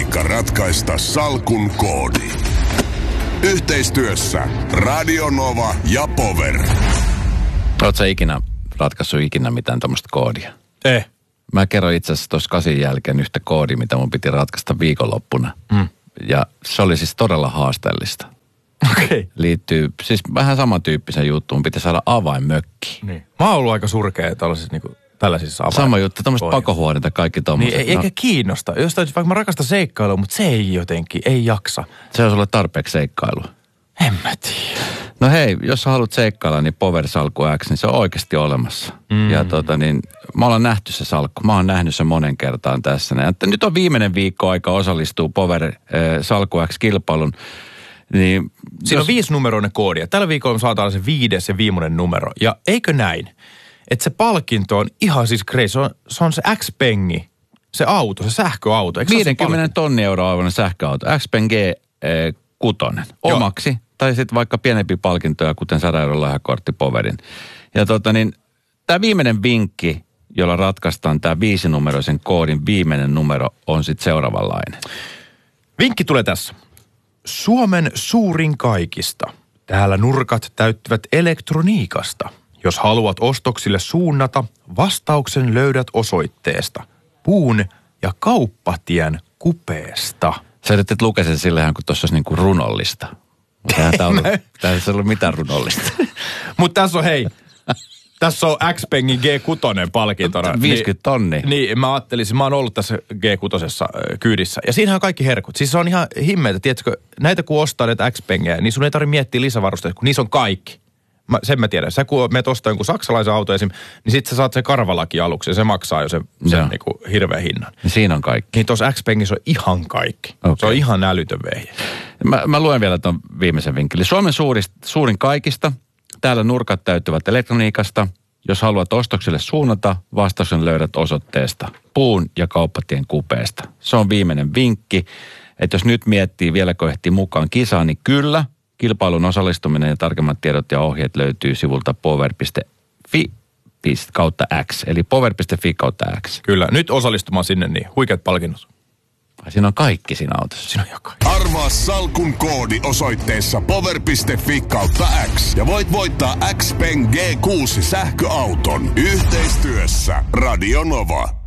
matka ratkaista salkun koodi. Yhteistyössä Radio Nova ja Power. Oletko sä ratkaissut mitään tämmöistä koodia? Mä kerron itse asiassa tuossa 8 jälkeen yhtä koodia, mitä mun piti ratkaista viikonloppuna. Ja se oli siis todella haasteellista. Okei. Liittyy siis vähän samantyyppisen juttuun. Piti saada avain mökkiin. Niin. Mä oon ollut aika surkea tällaisissa avain. Sama juttu, tämmöistä pakohuoneita, kaikki tommoset. Niin, eikä kiinnosta. Jostain, vaikka mä rakastan seikkailua, mutta se ei jotenkin, ei jaksa. Se on sulle tarpeeksi seikkailua. En mä tiedä. No hei, jos sä haluat seikkailla, niin Power Salkku X, niin se on oikeasti olemassa. Ja mä ollaan nähty se salkku. Mä oon nähnyt sen monen kertaan tässä. Ja nyt on viimeinen viikko aika osallistua Power Salkku X-kilpailun. Niin, siinä on 5-numeroinen koodi. Tällä viikolla me saadaan se 5. ja viimeinen numero. Ja eikö näin, että se palkinto on ihan siis crazy. Se on se X-pengi, se auto, se sähköauto. 50 000 euroa arvoinen sähköauto. X-Pen G6 omaksi. Tai sitten vaikka pienempi palkintoja, kuten 100 euron lahjakortti Powerin. Ja tämä viimeinen vinkki, jolla ratkaistaan tämä 5-numeroisen koodin viimeinen numero, on sitten seuraavanlainen. Vinkki tulee tässä. Suomen suurin kaikista. Täällä nurkat täyttyvät elektroniikasta. Jos haluat ostoksille suunnata, vastauksen löydät osoitteesta. Puun ja Kauppatien kupeesta. Sä yritit lukea sen sillähän, kun tuossa olisi niinku runollista. Tässä ei ollut mitään runollista. Mutta tässä on X-Pengin G6 palkintona. 50 000. Niin, mä ajattelisin, mä oon ollut tässä G6 kyydissä. Ja siinähän on kaikki herkut. Siis se on ihan himmeitä, tiedätkö, näitä kun ostaa näitä X-Pengejä, niin sun ei tarvitse miettiä lisävarusteita, kun niissä on kaikki. Sen mä tiedän. Sä kun meet ostaa jonkun saksalaisen auto esim, niin sit sä saat sen karvalaki aluksi ja se maksaa jo sen niinku hirveän hinnan. Ja siinä on kaikki. Niin tuossa X-Pengissä on ihan kaikki. Okay. Se on ihan älytön vehje. Mä luen vielä ton viimeisen vinkelin. Suomen suurin kaikista. Täällä nurkat täyttyvät elektroniikasta. Jos haluat ostoksille suunnata, vastauksen löydät osoitteesta. Puun ja Kauppatien kupeesta. Se on viimeinen vinkki. Että jos nyt miettii vieläkö ehtii mukaan kisaan, niin kyllä. Kilpailun osallistuminen ja tarkemmat tiedot ja ohjeet löytyy sivulta power.fi/X. Eli power.fi/X. Kyllä, nyt osallistumaan sinne, niin huikeat palkinnot. Siinä on kaikki siinä autossa. Siinä on jo kaikki. Arvaa salkun koodi osoitteessa power.fi/X. Ja voit voittaa X-Pen G6 sähköauton. Yhteistyössä Radio Nova.